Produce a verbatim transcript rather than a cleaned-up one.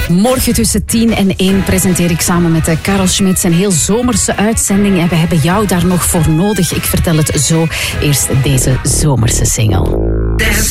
Morgen tussen tien en één presenteer ik samen met Karel Schmitz een heel zomerse uitzending. En we hebben jou daar nog voor nodig. Ik vertel het zo. Eerst deze zomerse single.